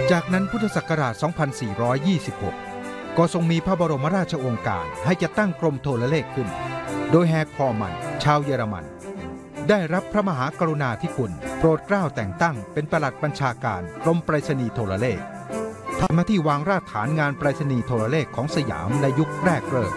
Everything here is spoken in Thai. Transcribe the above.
จากนั้นพุทธศักราช 2426 ก็ทรงมีพระบรมราชโองการให้จัดตั้งกรมโทรเลขขึ้น โดยแฮร์คอมันชาวเยอรมันได้รับพระมหากรุณาธิคุณโปรดเกล้าแต่งตั้งเป็นปลัดบัญชาการกรมไปรษณีย์โทรเลขทำหน้าที่วางรากฐานงานไปรษณีย์โทรเลขของสยามในยุคแรกเริ่ม